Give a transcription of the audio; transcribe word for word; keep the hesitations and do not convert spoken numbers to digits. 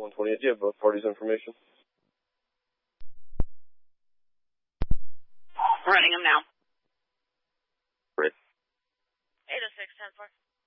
one twenty-eight. Do you have both parties' information? Running them now. Great. eight oh six, ten four.